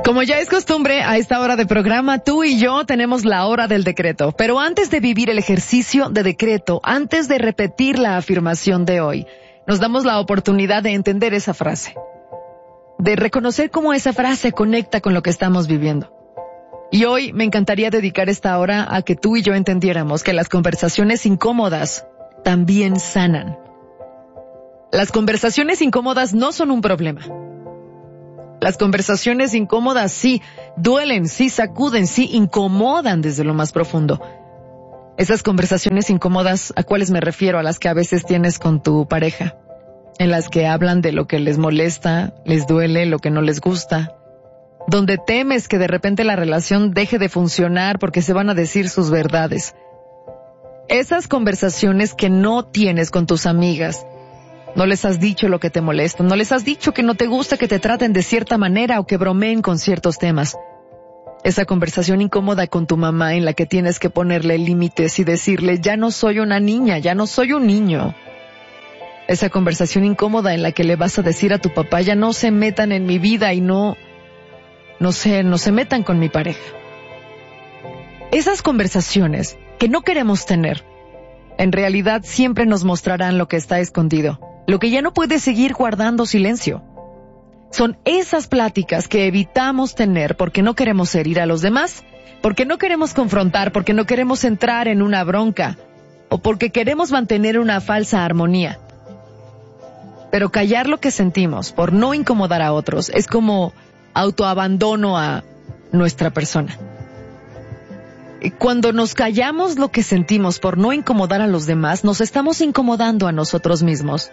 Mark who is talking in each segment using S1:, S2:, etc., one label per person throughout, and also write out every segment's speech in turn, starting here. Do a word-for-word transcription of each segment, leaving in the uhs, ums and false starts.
S1: Como ya es costumbre, a esta hora de programa, tú y yo tenemos la hora del decreto. Pero antes de vivir el ejercicio de decreto, antes de repetir la afirmación de hoy, nos damos la oportunidad de entender esa frase. De reconocer cómo esa frase conecta con lo que estamos viviendo. Y hoy me encantaría dedicar esta hora a que tú y yo entendiéramos que las conversaciones incómodas también sanan. Las conversaciones incómodas no son un problema. Las conversaciones incómodas sí duelen, sí sacuden, sí incomodan desde lo más profundo. Esas conversaciones incómodas, ¿a cuáles me refiero? A las que a veces tienes con tu pareja, en las que hablan de lo que les molesta, les duele, lo que no les gusta, donde temes que de repente la relación deje de funcionar porque se van a decir sus verdades. Esas conversaciones que no tienes con tus amigas. No les has dicho lo que te molesta, no les has dicho que no te gusta que te traten de cierta manera o que bromeen con ciertos temas. Esa conversación incómoda con tu mamá en la que tienes que ponerle límites y decirle, ya no soy una niña, ya no soy un niño. Esa conversación incómoda en la que le vas a decir a tu papá, ya no se metan en mi vida y no, no sé, no se metan con mi pareja. Esas conversaciones que no queremos tener, en realidad siempre nos mostrarán lo que está escondido. Lo que ya no puede seguir guardando silencio. Son esas pláticas que evitamos tener porque no queremos herir a los demás, porque no queremos confrontar, porque no queremos entrar en una bronca, o porque queremos mantener una falsa armonía. Pero callar lo que sentimos por no incomodar a otros es como autoabandono a nuestra persona. Cuando nos callamos lo que sentimos por no incomodar a los demás, nos estamos incomodando a nosotros mismos.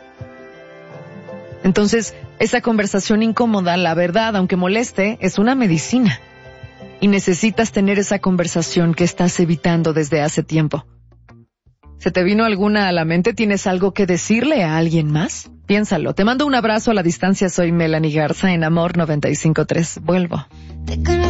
S1: Entonces, esa conversación incómoda, la verdad, aunque moleste, es una medicina. Y necesitas tener esa conversación que estás evitando desde hace tiempo. ¿Se te vino alguna a la mente? ¿Tienes algo que decirle a alguien más? Piénsalo. Te mando un abrazo a la distancia. Soy Melanie Garza en Amor noventa y cinco punto tres. Vuelvo.